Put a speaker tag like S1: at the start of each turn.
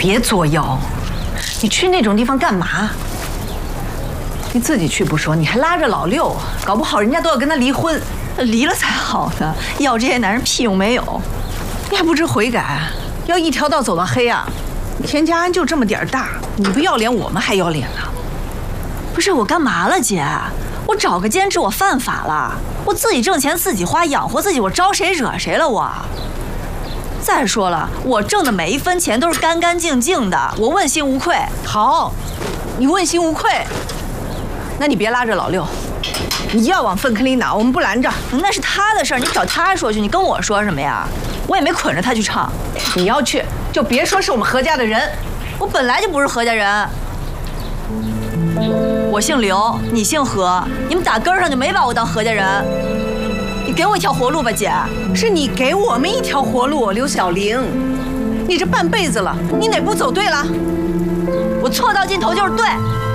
S1: 别作妖，你去那种地方干嘛？你自己去不说，你还拉着老六，搞不好人家都要跟他离婚，离了才好呢。要这些男人屁用没有，你还不知悔改，要一条道走到黑啊！田家安就这么点大，你不要脸，我们还要脸呢。
S2: 不是我干嘛了，姐？我找个兼职，我犯法了？我自己挣钱自己花，养活自己，我招谁惹谁了我？再说了，我挣的每一分钱都是干干净净的，我问心无愧。
S1: 好，你问心无愧，那你别拉着老六，你要往粪坑里拿，我们不拦着。
S2: 那是他的事儿，你找他说去，你跟我说什么呀？我也没捆着他去唱。
S1: 你要去就别说是我们何家的人，
S2: 我本来就不是何家人。我姓刘，你姓何，你们打根上就没把我当何家人。你给我一条活路吧，姐。
S1: 是你给我们一条活路，刘小玲。你这半辈子了，你哪步走对了？
S2: 我错到尽头就是对。